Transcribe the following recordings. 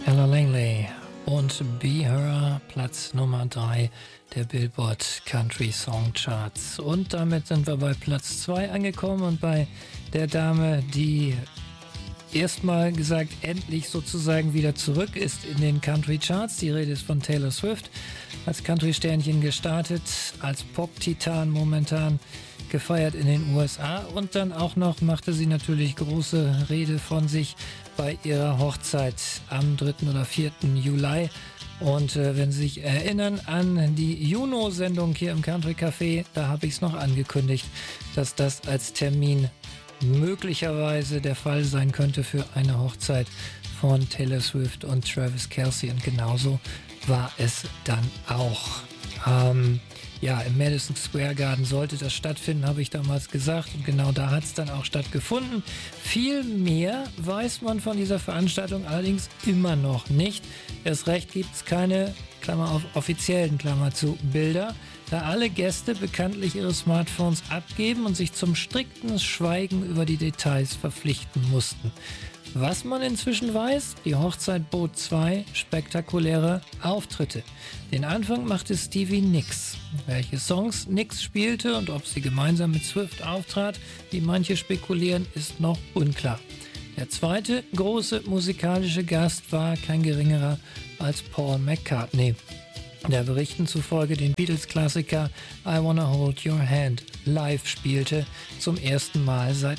Ella Langley und Be Her, Platz Nummer 3 der Billboard Country Song Charts. Und damit sind wir bei Platz 2 angekommen und bei der Dame, die erstmal gesagt endlich sozusagen wieder zurück ist in den Country Charts. Die Rede ist von Taylor Swift, als Country-Sternchen gestartet, als Pop-Titan momentan gefeiert in den USA und dann auch noch machte sie natürlich große Rede von sich bei ihrer Hochzeit am 3. oder 4. Juli. Und wenn Sie sich erinnern an die Juno-Sendung hier im Country Café, da habe ich es noch angekündigt, dass das als Termin möglicherweise der Fall sein könnte für eine Hochzeit von Taylor Swift und Travis Kelce. Und genauso war es dann auch. Im Madison Square Garden sollte das stattfinden, habe ich damals gesagt. Und genau da hat es dann auch stattgefunden. Viel mehr weiß man von dieser Veranstaltung allerdings immer noch nicht. Erst recht gibt es keine, Klammer auf, offiziellen, Klammer zu, Bilder, da alle Gäste bekanntlich ihre Smartphones abgeben und sich zum strikten Schweigen über die Details verpflichten mussten. Was man inzwischen weiß, die Hochzeit bot 2 spektakuläre Auftritte. Den Anfang machte Stevie Nicks. Welche Songs Nicks spielte und ob sie gemeinsam mit Swift auftrat, wie manche spekulieren, ist noch unklar. Der zweite große musikalische Gast war kein geringerer als Paul McCartney, der Berichten zufolge den Beatles-Klassiker I Wanna Hold Your Hand live spielte, zum ersten Mal seit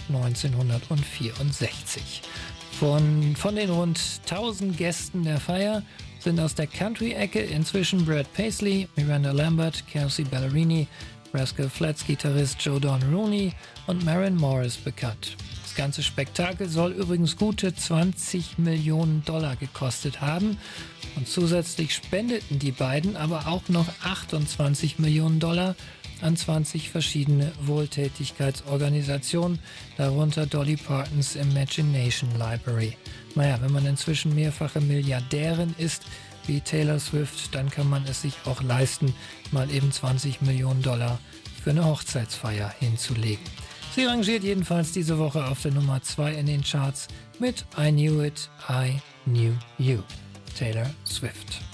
1964. Von den rund 1000 Gästen der Feier sind aus der Country-Ecke inzwischen Brad Paisley, Miranda Lambert, Kelsey Ballerini, Rascal Flatts Gitarrist Joe Don Rooney und Maren Morris bekannt. Das ganze Spektakel soll übrigens gute $20 Millionen gekostet haben und zusätzlich spendeten die beiden aber auch noch $28 Millionen an 20 verschiedene Wohltätigkeitsorganisationen, darunter Dolly Partons Imagination Library. Naja, wenn man inzwischen mehrfache Milliardärin ist wie Taylor Swift, dann kann man es sich auch leisten, mal eben $20 Millionen für eine Hochzeitsfeier hinzulegen. Sie rangiert jedenfalls diese Woche auf der Nummer 2 in den Charts mit I Knew It, I Knew You, Taylor Swift.